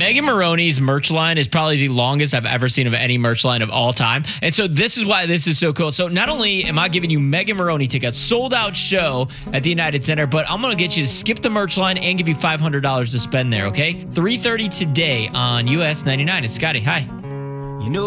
Megan Maroney's merch line is probably the longest I've ever seen of any merch line of all time. And so this is why this is so cool. So not only am I giving you Megan Maroney tickets, sold out show at the United Center, but I'm going to get you to skip the merch line and give you $500 to spend there, okay? 3:30 today on US 99. It's Scotty. Hi. You know